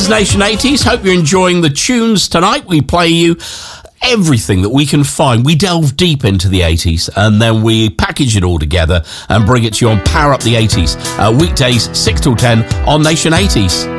is Nation 80s. Hope you're enjoying the tunes tonight. We play you everything that we can find. We delve deep into the 80s and then we package it all together and bring it to you on Power Up the 80s. Weekdays 6 till 10 on Nation 80s.